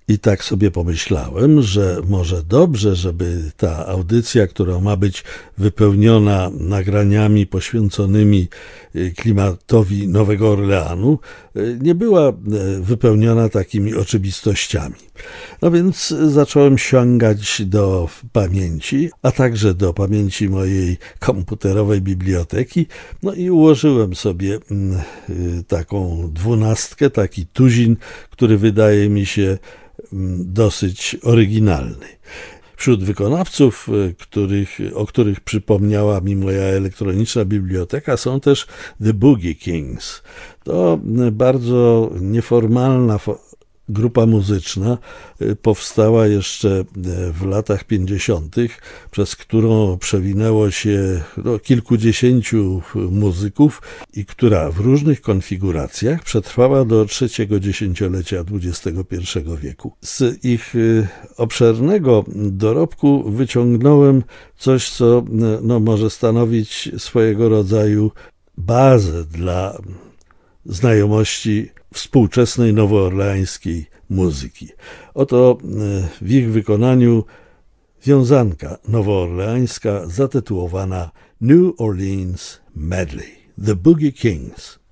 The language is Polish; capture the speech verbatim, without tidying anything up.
I tak sobie pomyślałem, że może dobrze, żeby ta audycja, która ma być wypełniona nagraniami poświęconymi klimatowi Nowego Orleanu, nie była wypełniona takimi oczywistościami. No więc zacząłem sięgać do pamięci, a także do pamięci mojej komputerowej biblioteki, no i ułożyłem sobie taką dwunastkę, taki tuzin, który wydaje mi się dosyć oryginalny. Wśród wykonawców, których, o których przypomniała mi moja elektroniczna biblioteka, są też The Boogie Kings. To bardzo nieformalna grupa muzyczna, powstała jeszcze w latach pięćdziesiątych, przez którą przewinęło się no, kilkudziesięciu muzyków i która w różnych konfiguracjach przetrwała do trzeciego dziesięciolecia dwudziestego pierwszego wieku. Z ich obszernego dorobku wyciągnąłem coś, co no, może stanowić swojego rodzaju bazę dla znajomości współczesnej nowoorleańskiej muzyki. Oto w ich wykonaniu wiązanka nowoorleańska zatytułowana New Orleans Medley, The Boogie Kings.